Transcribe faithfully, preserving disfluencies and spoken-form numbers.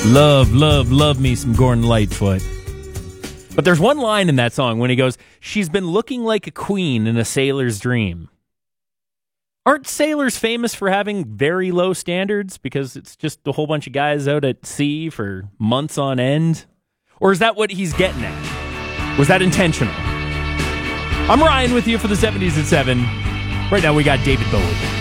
Love, love, love me some Gordon Lightfoot. But there's one line in that song when he goes, she's been looking like a queen in a sailor's dream. Aren't sailors famous for having very low standards because it's just a whole bunch of guys out at sea for months on end? Or is that what he's getting at? Was that intentional? I'm Ryan with you for the seventies at seven. Right now we got David Bowie.